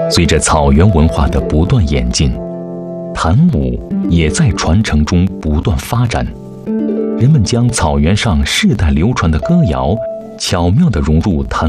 随着草原文化的不断演进，弹舞也在传承中不断发展。人们将草原上世代流传的歌谣巧妙地融入弹